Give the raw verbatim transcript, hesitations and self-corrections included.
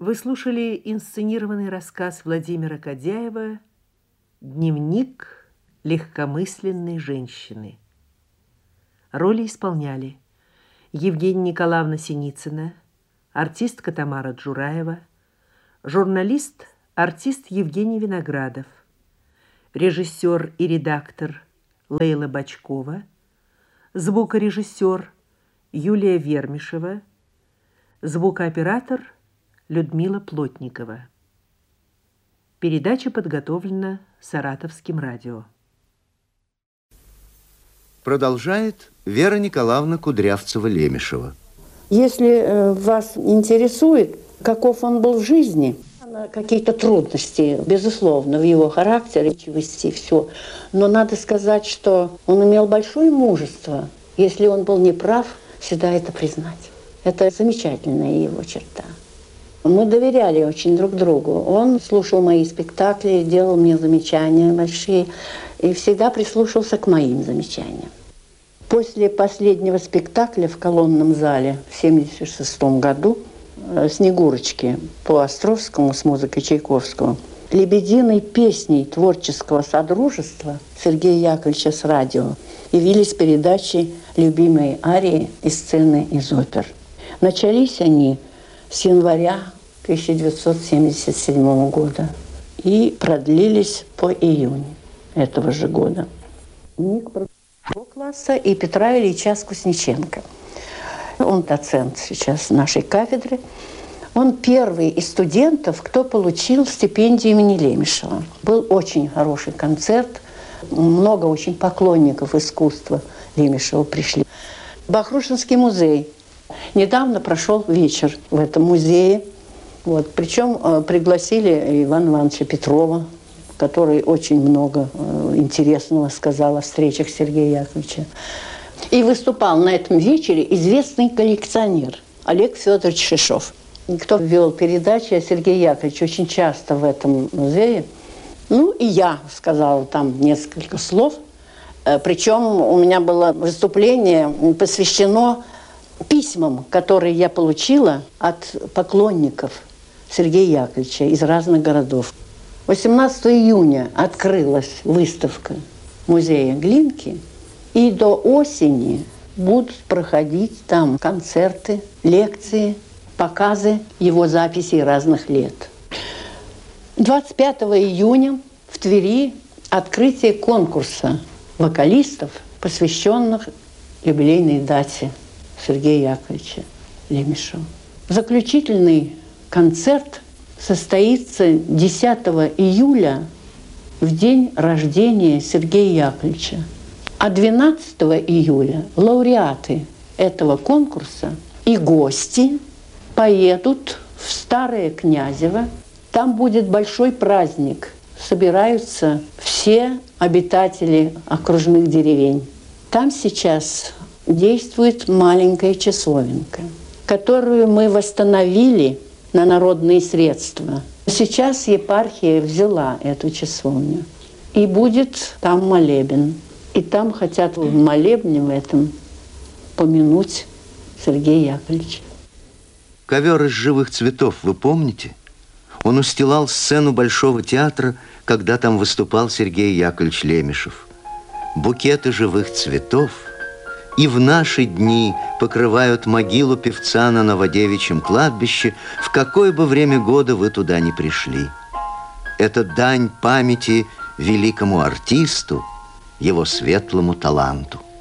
Вы слушали инсценированный рассказ Владимира Кадяева «Дневник легкомысленной женщины». Роли исполняли Евгения Николаевна Синицына, артистка Тамара Джураева, журналист, артист Евгений Виноградов, режиссер и редактор Лейла Бочкова, звукорежиссер Юлия Вермишева, звукооператор Людмила Плотникова. Передача подготовлена Саратовским радио. Продолжает Вера Николаевна Кудрявцева-Лемешева. Если э, вас интересует, каков он был в жизни, какие-то трудности, безусловно, в его характере, вести все. Но надо сказать, что он имел большое мужество. Если он был неправ, всегда это признать. Это замечательная его черта. Мы доверяли очень друг другу. Он слушал мои спектакли, делал мне замечания большие и всегда прислушался к моим замечаниям. После последнего спектакля в Колонном зале в семьдесят шестом году «Снегурочки» по Островскому с музыкой Чайковского, лебединой песней творческого содружества Сергея Яковлевича с радио явились передачи любимой арии и сцены из опер. Начались они с января тысяча девятьсот семьдесят седьмого года и продлились по июнь этого же года. Ник первого класса и Петра Ильича Скусниченко. Он доцент сейчас нашей кафедры. Он первый из студентов, кто получил стипендию имени Лемешева. Был очень хороший концерт. Много очень поклонников искусства Лемешева пришли. Бахрушинский музей. Недавно прошел вечер в этом музее. Вот. Причем э, пригласили Ивана Ивановича Петрова, который очень много э, интересного сказал о встречах Сергея Яковлевича. И выступал на этом вечере известный коллекционер Олег Федорович Шишов. Кто вел передачи о Сергее Яковлевиче очень часто в этом музее. Ну, и я сказала там несколько слов. Причем у меня было выступление посвящено письмам, которые я получила от поклонников Сергея Яковлевича из разных городов. восемнадцатого июня открылась выставка музея Глинки. И до осени будут проходить там концерты, лекции, показы его записей разных лет. двадцать пятого июня в Твери открытие конкурса вокалистов, посвященных юбилейной дате Сергея Яковлевича Лемешева. Заключительный концерт состоится десятого июля, в день рождения Сергея Яковлевича. А двенадцатого июля лауреаты этого конкурса и гости поедут в Старое Князево. Там будет большой праздник. Собираются все обитатели окружных деревень. Там сейчас действует маленькая часовенка, которую мы восстановили на народные средства. Сейчас епархия взяла эту часовню. И будет там молебен. И там хотят в молебне в этом помянуть Сергея Яковлевича. Ковер из живых цветов, вы помните? Он устилал сцену Большого театра, когда там выступал Сергей Яковлевич Лемешев. Букеты живых цветов и в наши дни покрывают могилу певца на Новодевичьем кладбище, в какое бы время года вы туда ни пришли. Это дань памяти великому артисту, его светлому таланту.